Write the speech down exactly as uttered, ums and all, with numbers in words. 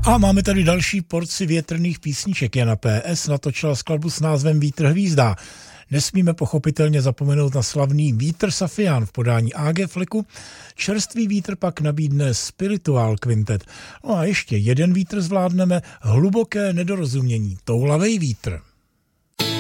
A máme tady další porci větrných písniček. Jana P S natočila skladbu s názvem Vítr hvízdá. Nesmíme pochopitelně zapomenout na slavný Vítr Safián v podání A G Fleku. Čerstvý vítr pak nabídne Spiritual Quintet. No a ještě jeden vítr zvládneme, hluboké nedorozumění, toulavej vítr.